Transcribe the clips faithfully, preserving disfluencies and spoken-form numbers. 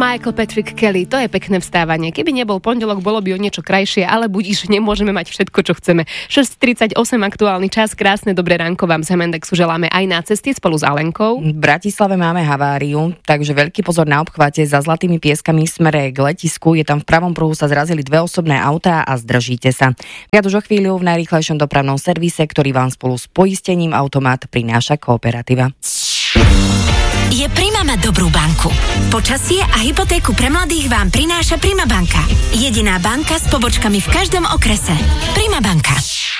Michael Patrick Kelly, to je pekné vstávanie. Keby nebol pondelok, bolo by o niečo krajšie, ale budiš, nemôžeme mať všetko, čo chceme. šesť tridsaťosem aktuálny čas, krásne dobré ránko vám z Hemendexu želáme aj na cesty spolu s Alenkou. V Bratislave máme haváriu, takže veľký pozor na obchvate za Zlatými pieskami v smere k letisku. Je tam v pravom pruhu sa zrazili dve osobné autá a zdržíte sa. Viac už o chvíľu v najrýchlejšom dopravnom servise, ktorý vám spolu s poistením Automat prináša Kooperativa. Je Prima mať dobrú banku. Počasie a hypotéku pre mladých vám prináša Prima banka. Jediná banka s pobočkami v každom okrese. Prima banka.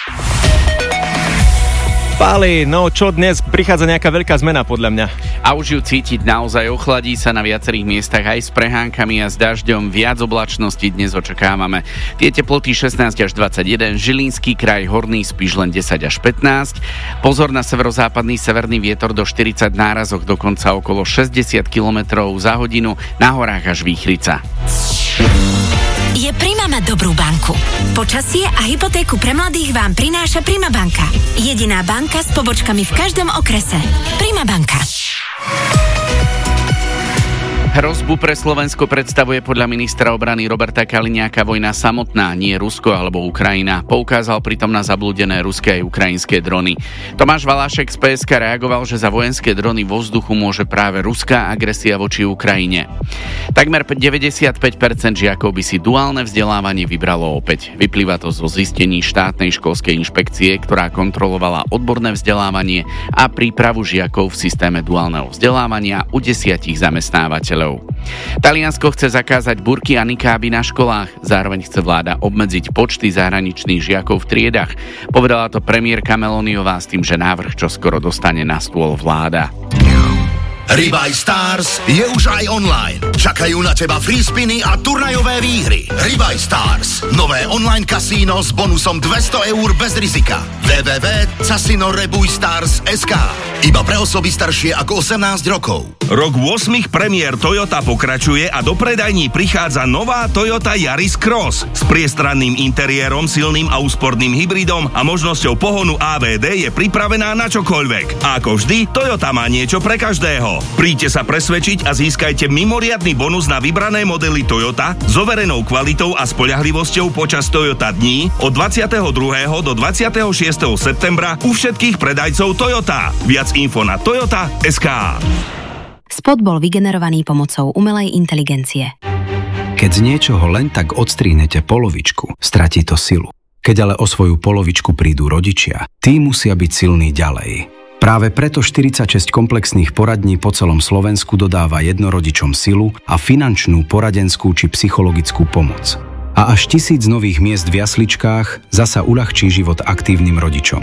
Páli, no čo dnes? Prichádza nejaká veľká zmena podľa mňa. A už ju cítiť naozaj, ochladí sa na viacerých miestach aj s prehánkami a s dažďom. Viac oblačnosti dnes očakávame. Tie teploty šestnásť až dvadsaťjeden, Žilinský kraj, Horný Spiš len desať až pätnásť. Pozor na severozápadný severný vietor do štyridsať nárazok, dokonca okolo šesťdesiat kilometrov za hodinu, na horách až výchrica. Je Prima mať dobrú banku. Počasie a hypotéku pre mladých vám prináša Prima banka. Jediná banka s pobočkami v každom okrese. Prima banka. Hrozbu pre Slovensko predstavuje podľa ministra obrany Roberta Kaliňáka vojna samotná, nie Rusko alebo Ukrajina. Poukázal pritom na zablúdené ruské aj ukrajinské drony. Tomáš Valášek z pé es ká reagoval, že za vojenské drony vo vzduchu môže práve ruská agresia voči Ukrajine. Takmer deväťdesiatpäť percent žiakov by si duálne vzdelávanie vybralo opäť. Vyplýva to zo zistení štátnej školskej inšpekcie, ktorá kontrolovala odborné vzdelávanie a prípravu žiakov v systéme duálneho vzdelávania u desiatich zamestnávateľov. Taliansko chce zakázať burky a nikáby na školách, zároveň chce vláda obmedziť počty zahraničných žiakov v triedach. Povedala to premiérka Meloniová s tým, že návrh čoskoro dostane na stôl vláda. Ribaj Stars je už aj online. Čakajú na teba free spiny a turnajové výhry. Ribaj Stars. Nové online kasíno s bonusom dvesto eur bez rizika. w w w bodka casino rebuj stars bodka es ká. Iba pre osoby staršie ako osemnásť rokov. Rok ôsmich premiér Toyota pokračuje a do predajní prichádza nová Toyota Yaris Cross s priestranným interiérom, silným a úsporným hybridom a možnosťou pohonu á vé dé je pripravená na čokoľvek. A ako vždy, Toyota má niečo pre každého. Príďte sa presvedčiť a získajte mimoriadny bonus na vybrané modely Toyota s overenou kvalitou a spoľahlivosťou počas Toyota dní od dvadsiateho druhého do dvadsiateho šiesteho septembra u všetkých predajcov Toyota. Viac info na toyota bodka es ká. Spot bol vygenerovaný pomocou umelej inteligencie. Keď z niečoho len tak odstrihnete polovičku, stratí to silu. Keď ale o svoju polovičku prídu rodičia, tí musia byť silní ďalej. Práve preto štyridsaťšesť komplexných poradní po celom Slovensku dodáva jednorodičom silu a finančnú, poradenskú či psychologickú pomoc. A až tisíc nových miest v jasličkách zasa uľahčí život aktívnym rodičom.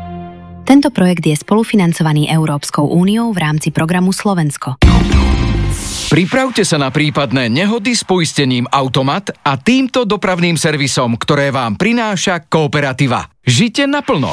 Tento projekt je spolufinancovaný Európskou úniou v rámci programu Slovensko. Pripravte sa na prípadné nehody s poistením Automat a týmto dopravným servisom, ktoré vám prináša Kooperativa. Žite naplno.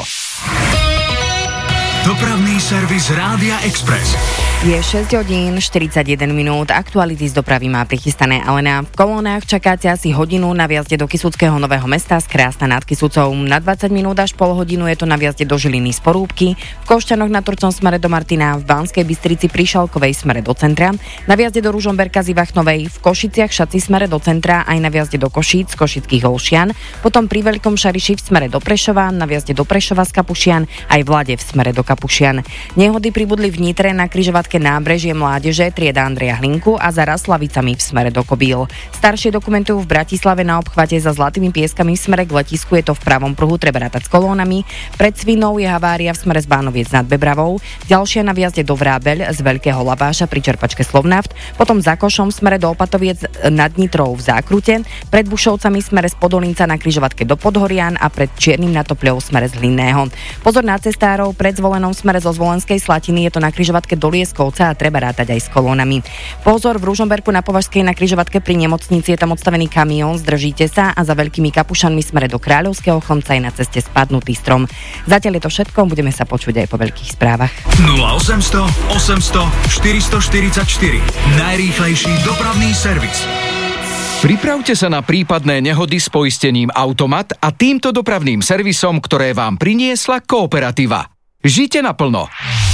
Dopravný servis Rádia Express. Je šesť hodín štyridsaťjeden minút, aktuality z dopravy má prichystané Alena. V kolónach čakáte asi hodinu na vjazde do Kysuckého Nového Mesta z Krásna nad Kysucou. Na dvadsať minút až pol hodinu je to na vjazde do Žiliny z Porúbky, v Košťanoch na Turcom smere do Martina, v Banskej Bystrici pri Šalkovej smere do centra, na vjazde do Ružomberka z Ivachnovej, v Košiciach Šaci smere do centra, aj na vjazde do Košíc z Košických Olšian, potom pri Veľkom Šariši v smere do Prešova, na vjazde do Prešova z Kapušian, aj v Lade v smere do Kapušian. Nehody pribudli v Nitre na križovatke Nábrežie Mládeže trieda Andreja Hlinku a za Raslavicami v smere do Kobíl. Staršie dokumentujú v Bratislave na obchvate za Zlatými pieskami v smere k letisku, je to v pravom pruhu, treba rátať s kolónami. Pred Svinou je havária v smere z Bánoviec nad Bebravou, ďalšia na vjazde do Vrábeľ z Veľkého Labáša pri čerpačke Slovnaft, potom za Košom v smere do Opatoviec nad Nitrou v Zákrute, pred Bušovcami v smere z Podolínca na križovatke do Podhorian a pred Čiernym na Topľou v smere z Hlinného. Pozor na cestárov, pred Zvolenom v smere zo Zvolenskej Slatiny je to na križovatke do Lieskovca a treba rátať aj s kolónami. Pozor, v Ružomberku na Považskej na križovatke pri nemocnici je tam odstavený kamión, zdržíte sa, a za Veľkými Kapušanmi smere do Kráľovského Chlmca je na ceste spadnutý strom. Zatiaľ je to všetko, budeme sa počuť aj po veľkých správach. nula osemsto osemsto štyristoštyridsaťštyri. Najrýchlejší dopravný servis. Pripravte sa na prípadné nehody s poistením Automat a týmto dopravným servisom, ktoré vám priniesla Kooperativa. Žite naplno.